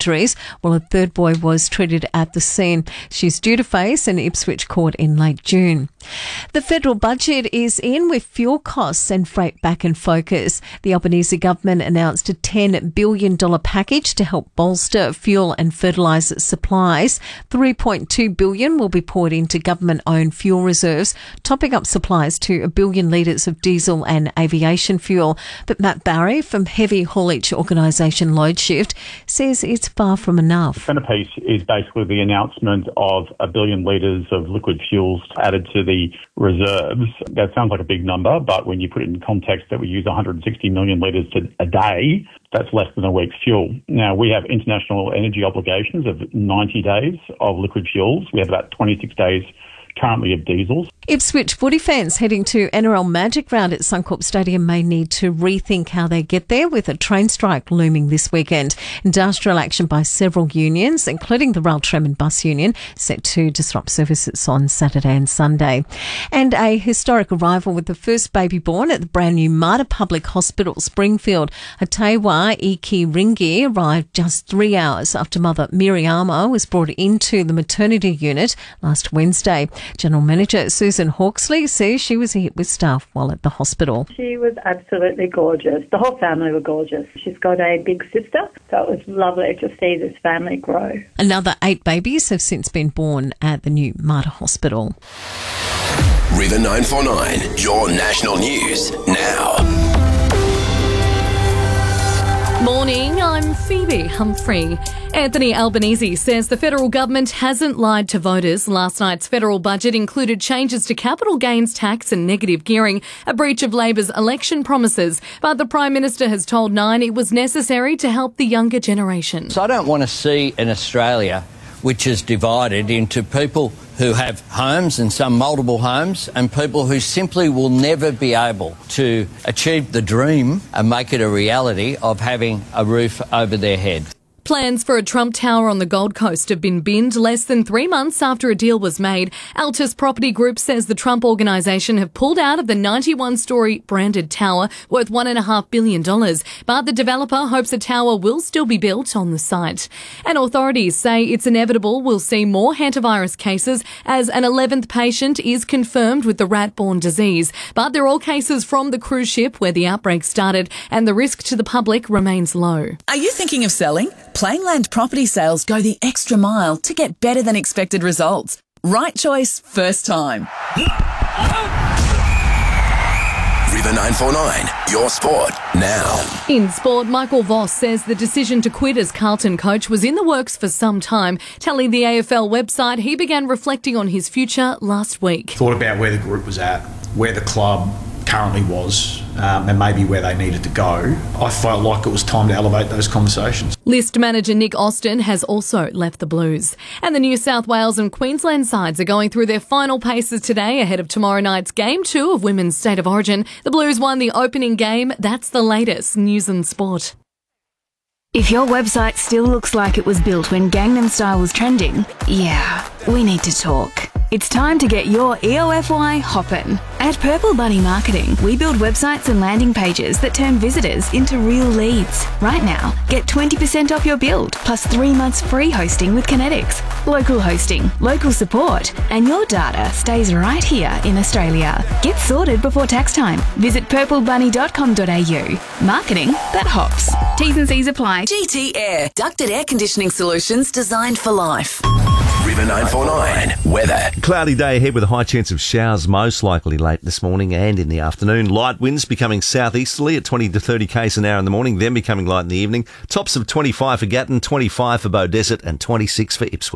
injuries, while a third boy was treated at the scene. She's due to face an Ipswich court in late June. The federal budget is in with fuel costs and freight back in focus. The Albanese government announced a $10 billion package to help bolster fuel and fertiliser supplies. $3.2 billion will be poured into government-owned fuel reserves, topping up supplies to 1 billion litres of diesel and aviation fuel. But Matt Barry from heavy haulage organisation Loadshift says it's far from enough. The centrepiece is basically the announcement of 1 billion litres of liquid fuels added to the reserves. That sounds like a big number, but when you put it in context that we use 160 million litres a day, that's less than a week's fuel. Now, we have international energy obligations of 90 days of liquid fuels. We have about 26 days currently of diesels. Ipswich footy fans heading to NRL Magic Round at Suncorp Stadium may need to rethink how they get there, with a train strike looming this weekend. Industrial action by several unions, including the Rail Tram and Bus Union, set to disrupt services on Saturday and Sunday. And a historic arrival with the first baby born at the brand new Mater Public Hospital, Springfield. Atewa Iki Ringi arrived just 3 hours after mother Miriama was brought into the maternity unit last Wednesday. General Manager Susan Hawksley says she was a hit with staff while at the hospital. She was absolutely gorgeous. The whole family were gorgeous. She's got a big sister, so it was lovely to see this family grow. Another 8 babies have since been born at the new Mater Hospital. River 949, your national news now. Morning, I'm Phoebe Humphrey. Anthony Albanese says the federal government hasn't lied to voters. Last night's federal budget included changes to capital gains tax and negative gearing, a breach of Labor's election promises. But the Prime Minister has told Nine it was necessary to help the younger generation. So I don't want to see an Australia which is divided into people who have homes and some multiple homes and people who simply will never be able to achieve the dream and make it a reality of having a roof over their head. Plans for a Trump Tower on the Gold Coast have been binned less than 3 months after a deal was made. Altus Property Group says the Trump organisation have pulled out of the 91-storey branded tower worth $1.5 billion. But the developer hopes a tower will still be built on the site. And authorities say it's inevitable we'll see more hantavirus cases as an 11th patient is confirmed with the rat-borne disease. But they're all cases from the cruise ship where the outbreak started, and the risk to the public remains low. Are you thinking of selling? Plainland Property Sales go the extra mile to get better than expected results. Right choice, first time. River 949, your sport now. In sport, Michael Voss says the decision to quit as Carlton coach was in the works for some time, telling the AFL website he began reflecting on his future last week. Thought about where the group was at, where the club currently was, and maybe where they needed to go. I felt like it was time to elevate those conversations. List manager Nick Austin has also left the Blues. And the New South Wales and Queensland sides are going through their final paces today ahead of tomorrow night's Game 2 of Women's State of Origin. The Blues won the opening game. That's the latest news and sport. If your website still looks like it was built when Gangnam Style was trending, yeah, we need to talk. It's time to get your EOFY hoppin'. At Purple Bunny Marketing, we build websites and landing pages that turn visitors into real leads. Right now, get 20% off your build, plus 3 months free hosting with Kinetics. Local hosting, local support, and your data stays right here in Australia. Get sorted before tax time. Visit purplebunny.com.au. Marketing that hops. T's and C's apply. GT Air, ducted air conditioning solutions designed for life. River 949, weather. Cloudy day ahead with a high chance of showers, most likely late this morning and in the afternoon. Light winds becoming southeasterly at 20 to 30 k's an hour in the morning, then becoming light in the evening. Tops of 25 for Gatton, 25 for Beaudesert and 26 for Ipswich.